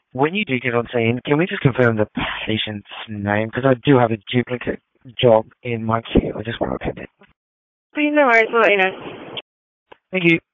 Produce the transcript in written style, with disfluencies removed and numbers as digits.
When you do get on scene, can we just confirm the patient's name? Because I do have a duplicate job in my queue. I just want to pin it. Please, no worries. We'll let you know. Thank you.